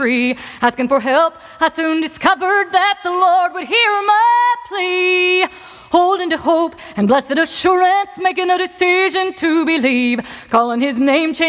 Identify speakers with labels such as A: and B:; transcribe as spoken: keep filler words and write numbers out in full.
A: Asking for help, I soon discovered that the Lord would hear my plea. Holding to hope and blessed assurance, making a decision to believe, calling his name, changing